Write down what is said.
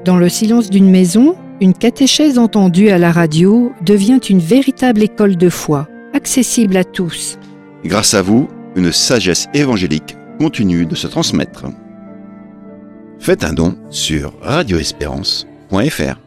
Dans le silence d'une maison, une catéchèse entendue à la radio devient une véritable école de foi, accessible à tous. Grâce à vous, une sagesse évangélique continue de se transmettre. Faites un don sur radioespérance.fr.